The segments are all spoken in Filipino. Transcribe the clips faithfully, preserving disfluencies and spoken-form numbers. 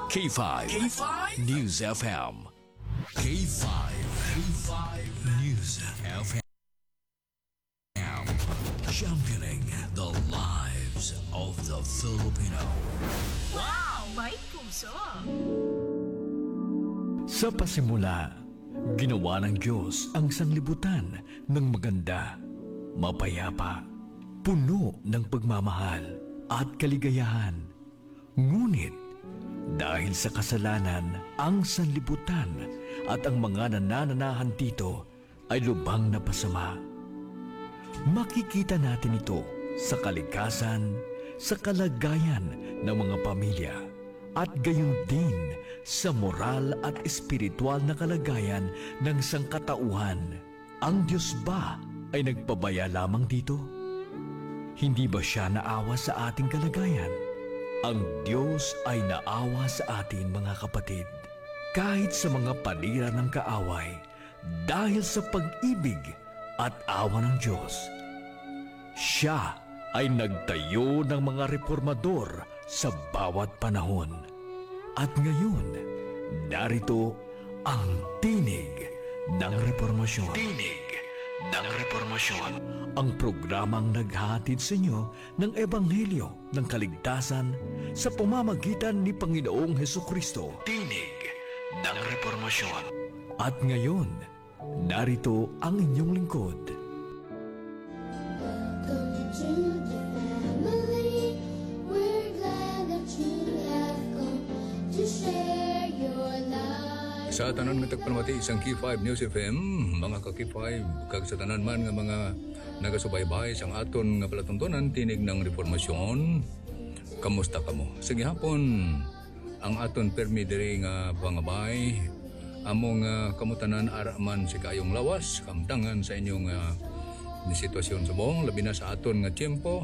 K five, K five News F M. K five, K five News F M. Championing the lives of the Filipino. Wow! May puso! Sa pasimula, ginawa ng Diyos ang sanglibutan ng maganda, mapayapa, puno ng pagmamahal at kaligayahan. Ngunit, dahil sa kasalanan, ang sanlibutan at ang mga nanananahan dito ay lubhang napasama. Makikita natin ito sa kalikasan, sa kalagayan ng mga pamilya, at gayon din sa moral at espiritual na kalagayan ng sangkatauhan. Ang Diyos ba ay nagpabaya lamang dito? Hindi ba siya naawa sa ating kalagayan? Ang Diyos ay naawa sa atin, mga kapatid, kahit sa mga panira ng kaaway, dahil sa pag-ibig at awa ng Diyos. Siya ay nagtayo ng mga reformador sa bawat panahon. At ngayon, narito ang tinig ng reformasyon. Tinig ng reformasyon. Ang programang naghahatid sa inyo ng Ebanghelyo ng Kaligtasan sa pamamagitan ni Panginoong Hesukristo. Tinig ng reformasyon. At ngayon, narito ang inyong lingkod. Welcome to the family. We're glad that you have come to share your life. Sa tanan nga tagpalmati isang K five News F M, mga ka K five, kag sa tanan man nga mga nagasubaybay sang aton nga palatuntunan tinig ng reformasyon. Kamusta kamo? Sige hapon, ang aton permi diri nga pangabay, among uh, kamutanan araman si kayong lawas, kamtangan sa inyong uh, ni sitwasyon sa buong, labi na sa aton nga tiyempo,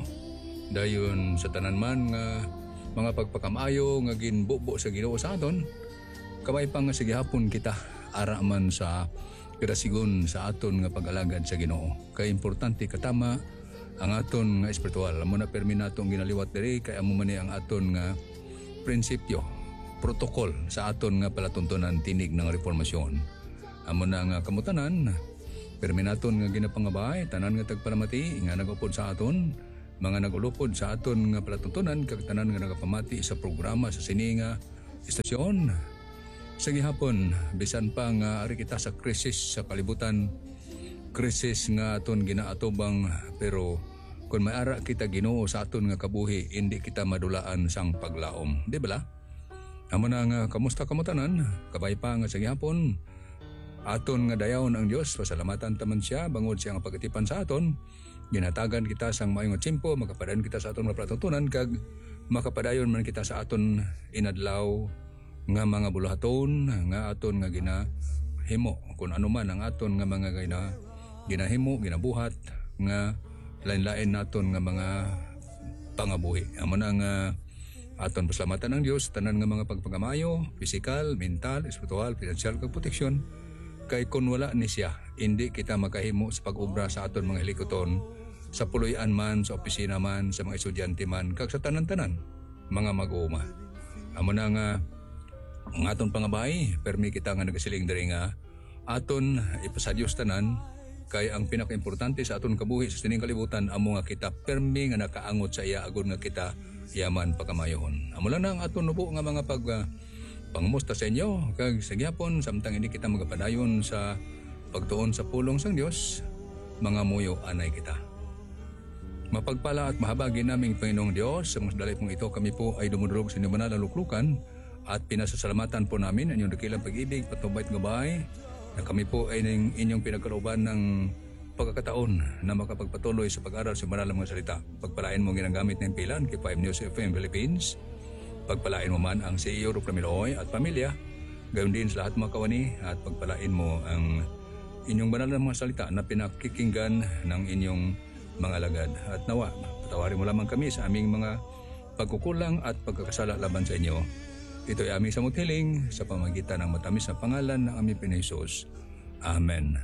dayon sa tanan man nga mga pagpakamayo nga ginbubo sa Ginoo sa aton. Kabay pa nga sige hapon kita araman sa kirasigon sa aton nga pag-alagad sa Ginoo. Kay importante katama ang aton nga espiritual. Amo na permi natong ginaliwat diri kay amo man ni ang aton nga prinsipyo, protokol sa aton nga palatuntunan tinig ng reformasyon. Amo na nga kamutanan, permi naton nga ginapangabay tanan nga tagpalamati nga nagupod sa aton, mga nagulupod sa aton nga palatuntunan kag tanan nga nagapamati sa programa sa sini nga istasyon. Sige hapon, bisan pa nga ari kita sa krisis sa kalibutan, krisis nga aton ginaatubang, pero kung may ara kita Ginoo sa aton nga kabuhi, hindi kita madulaan sang paglaom. Di ba la? Amo na nga kamusta kamutanan, kabay pa nga sige hapon, aton nga dayaon ang Dios, pasalamatan taman siya, bangod siya nga pagatipan sa aton, ginatagan kita sang maayong tiyempo, makapadayon kita sa aton nga palatuntunan, kag makapadayon man kita sa aton inadlaw nga mga bulahaton nga aton nga ginahimo, kung ano man ang aton nga mga gina ginahimo, ginabuhat nga lain-lain naton nga mga pangabuhi. Amo na nga aton pasalamatan ang Dios tanan nga mga pagpagamayo, physical, mental, espiritual, financial kag proteksyon. Kay kun wala ni siya, hindi kita makahimo sa pag-obra sa aton mga hilikoton, sa puloy-an man, sa opisina man, sa mga estudyante man, kag sa tanan-tanan mga mag-uuma. Amo na nga ang aton pangabay, permi kita nga nagasiling diri nga aton ipasadyos tanan, kay ang pinakaimportante sa aton kabuhi sa sining kalibutan amo nga kita permi nga nakaangot sa iya agud nga kita yaman pagkamayohon. Amo lang na ang aton nubo nga mga pag uh, pangumusta sa inyo, kag sa gyapon samtang hindi kita magapadayon sa pagtuon sa pulong sang Dios, mga muyo anay kita. Mapagpala at mahabagi naming Panginoong Diyos, sa mga dalay pong ito kami po ay dumudurog sa inyong banal na luklukan at pinasasalamatan po namin ang inyong dakilang pag-ibig, patnubayt gabay, na kami po ay ng inyong pinagkalooban ng pagkakataon na makapagpatuloy sa pag-aral sa banal na mga salita. Pagpalain mo ginagamit ng pilan kay five News F M Philippines. Pagpalain mo man ang C E O Rup Lamiloy at pamilya, gayon din sa lahat mga kawani, at pagpalain mo ang inyong banal na mga salita na pinakikinggan ng inyong mga alagad. At nawa, patawarin mo lamang kami sa aming mga pagkukulang at pagkakasala laban sa inyo. Ito ay aming samot hiling sa pamagitan ng matamis na pangalan ng aming Panginoon. Amen.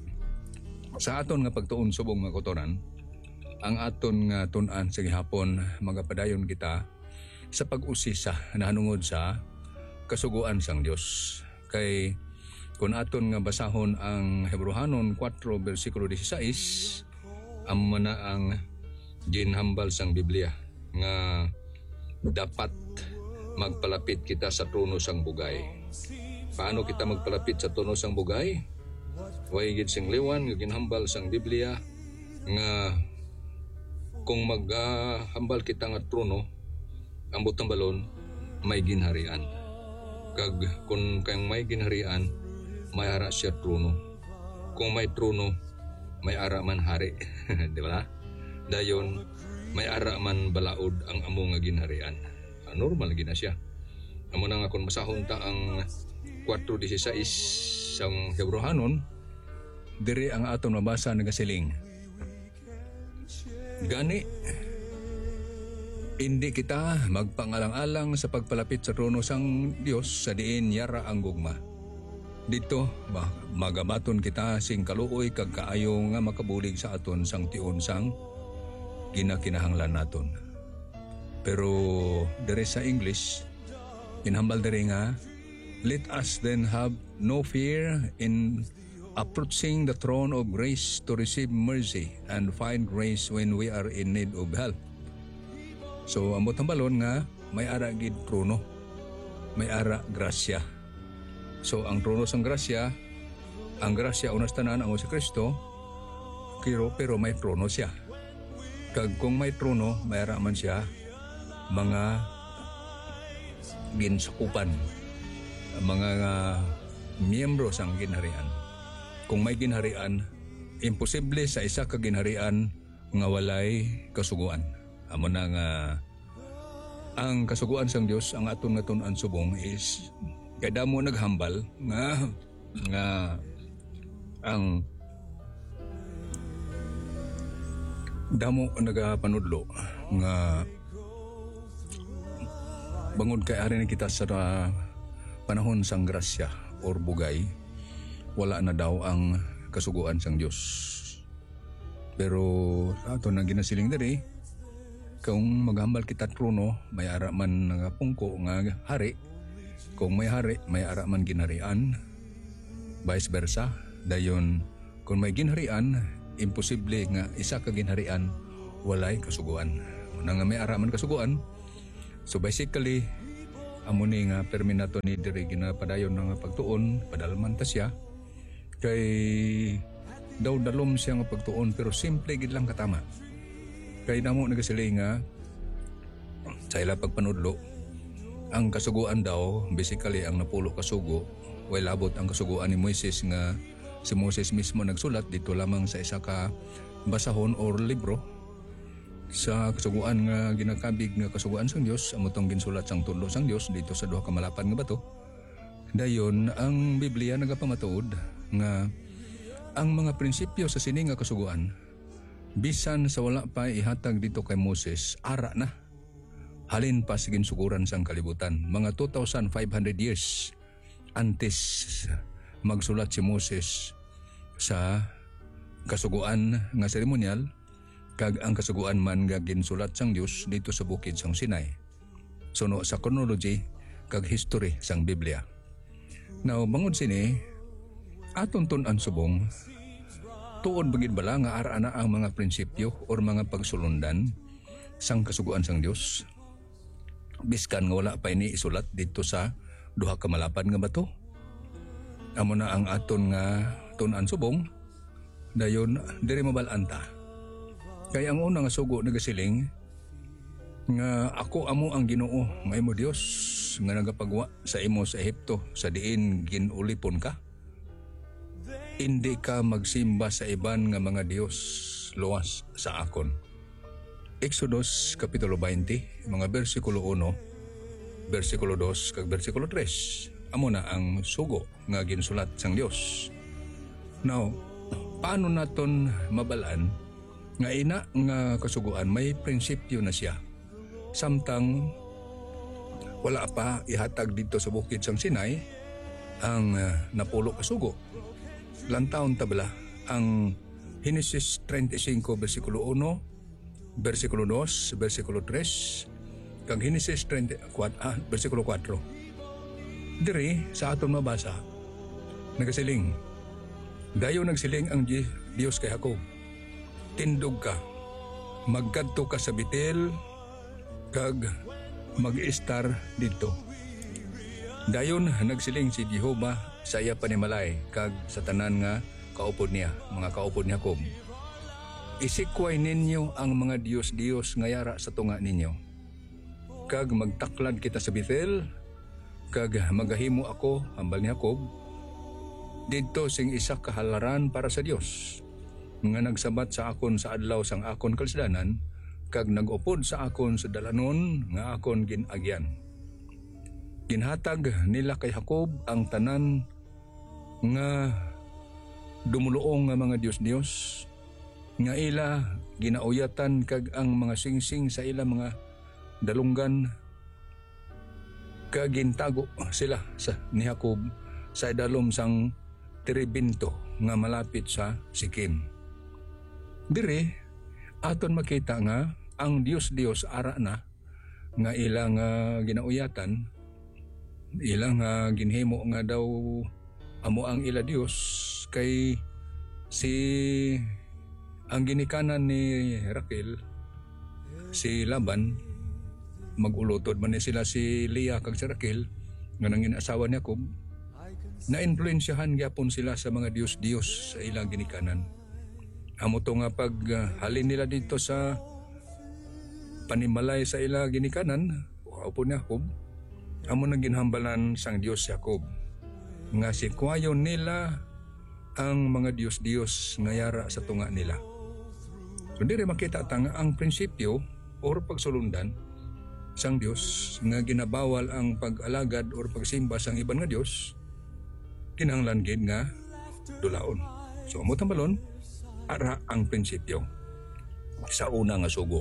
Sa aton nga pagtuon subong mga kotoran, ang aton nga tun-an sa gihapon magapadayon kita sa pag-usisa na hanungod sa kasuguan sang Dios. Kay kung aton nga basahon ang Hebrehanon four versikulo sixteen, amo na ang ginhambal sang Biblia nga dapat magpalapit kita sa trono sang bugay. Paano kita magpalapit sa trono sang bugay? Way gid sing liwan nga ginhambal sang Biblia nga kung maghambal kita nga trono, ang butang balon may ginharian. Kag kung kayong may ginharian, may ara siya trono. Kung may trono, may ara man hari. Di ba? Dayon, may ara man balaod ang amo nga ginharian. Ah, normal gina siya. Amo na nga kung masahon ta ang four sixteen sang Hebrehanon, diri ang aton mabasa nagasiling. Gani, hindi kita magpangalang-alang sa pagpalapit sa trono sang Dios sa diin yara ang gugma. Dito, ba, magabaton kita sing kaluoy kag kaayo nga makabulig sa aton sang tion sang ginakinahanglan naton. Pero dere sa English, inhambal dere nga, let us then have no fear in approaching the throne of grace to receive mercy and find grace when we are in need of help. So, amot ang balon nga, may ara gid trono, may ara grasya. So, ang trono sang grasya, ang grasya unas tanan ang si Kristo, pero, pero may trono siya. Kag kung may trono, may ara man siya, mga ginsakupan, mga uh, miyembro sang ginharian. Kung may ginharian, imposible sa isa ka ginharian nga walay kasuguan. Amo na nga ang kasuguan sang Dios ang aton nga tun-an subong is kada mo naghambal nga nga ang damo nagapanudlo nga bangod kay ari kita sa panahon sang grasya or bugay, wala na daw ang kasuguan sang Dios. Pero ato na ginasiling diri, kung maghambal kita trono, may ara man nga pungko nga hari. Kung may hari, may ara man ginharian. Vice versa. Dayon, kung may ginharian, imposible nga isa ka ginharian walay kasuguan. Una nga may ara man kasuguan. So basically, amo ni nga perminato ni diri ginapadayon nga pagtuon, padalman ta siya. Kay daw dalom siya nga pagtuon pero simple gid lang katama. Kay namo nagasilay nga sa ila pagpanudlo ang kasuguan daw basically ang napulo kasugo way labot ang kasuguan ni Moises nga si Moses mismo nagsulat dito lamang sa isa ka basahon or libro sa kasuguan nga ginakabig nga kasuguan sang Dios amo tong ginsulat sang tudlo sang Dios dito sa duha ka malapan nga bato. Dayon ang Biblia nagapamatuod nga ang mga prinsipyo sa sini nga kasuguan bisan sa wala pa ihatag dito kay Moses ara na halin pa sa ginsuguran sang kalibutan mga two thousand five hundred years antes magsulat si Moses sa kasuguan nga seremonyal kag ang kasuguan man nga ginsulat sang Dios dito sa bukid sang Sinai suno sa chronology kag history sang Biblia. Now bangod sini aton tun-an subong tuod bagid bala nga ara na ang mga prinsipyo or mga pagsulundan sang kasuguan sang Dios biskan nga wala pa ini isulat dito sa duha ka malapan nga bato. Amo na ang aton nga tun-an subong dayon diri mabalanta kay ang una nga sugo nagasiling nga ako amo ang Ginoo nga imo Dios nga nagapagwa sa imo sa Ehipto sa diin ginulipon ka. Hindi ka magsimba sa iban nga mga Dios luwas sa akon. Exodus Kapitulo twenty, mga versikulo one, versikulo two, kag versikulo three. Amo na ang sugo nga ginsulat sang Dios. Now, paano naton mabalaan nga ina nga kasuguan may prinsipyo na siya. Samtang wala pa ihatag dito sa bukid sang Sinai ang uh, napulo kasugo. Lantaon tabla ang Genesis thirty-five versikulo one, versikulo two, versikulo three, kag Genesis thirty-four ah, versikulo four. Diri sa aton mabasa, nagasiling, dayo nagsiling ang Di- Dios kay Jacob, tindog ka, magkadto ka sa Betel, kag mag-istar dito. Dayon nagsiling si Jehovah sa iya panimalay, kag sa tanan nga kaupod niya, mga kaupod ni Jacob. Isikway ninyo ang mga Diyos-Diyos nga yara sa tunga ninyo. Kag magtaklad kita sa Bethel, kag magahimo ako, hambal ni Jacob, didto sing isa kahalaran para sa Dios, nga nagsabat sa akon sa adlaw sang akon kalsdanan, kag nag-upod sa akon sa dalanon nga akon ginagyan. Ginhatag nila kay Jacob ang tanan nga dumuluong nga mga Dios-Dios, nga ila ginauyatan kag ang mga singsing sa ila mga dalunggan, kag gintago sila sa ni Jacob sa idalom sang Terebinto nga malapit sa Sikim. Dire aton makita nga ang Dios-Dios ara na nga ila nga ginauyatan, ila nga ginhimo nga daw amo ang ila Dios, kay si ang ginikanan ni Raquel, si Laban, magulotod man ni sila si Leah kag si Raquel nga nangin asawa ni Jacob, na-influensyahan gyapon sila sa mga Dios-Dios sa ilang ginikanan. Amo to nga pag uh, halin nila dito sa panimalay sa ilang ginikanan, wow po ni Jacob, amo nang ginhambalan sang Dios si Jacob, nga si kwayon nila ang mga Dios-Dios nga yara sa tunga nila. So dire makita ta nga ang prinsipyo or pagsulundan sang Dios nga ginabawal ang pag-alagad or pagsimba sang iban nga Dios, kinahanglan gid nga dulaon. So amo tambalon, ara ang prinsipyo sa una nga sugo.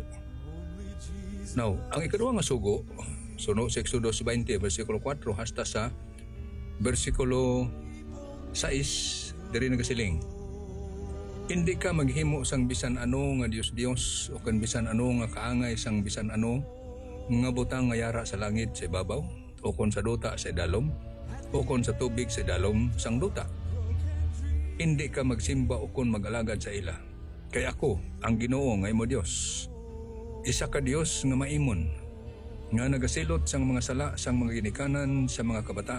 Now, ang ikaduha nga sugo, suno sa Exodus twenty versikulo four hasta sa versikulo six, diri nagasiling, hindi ka maghimo sang bisan ano nga Dios-Dios o kan bisan ano nga kaangay sang bisan ano nga butang nga yara sa langit sa ibabaw, o kon sa duta sa idalom, o kon sa tubig sa idalom sang duta. Hindi ka magsimba o kon mag-alagad sa ila. Kay ako, ang Ginoo nga imo Dios, isa ka Dios nga maimon, nga nagasilot sang mga sala sang mga ginikanan sa mga kabataan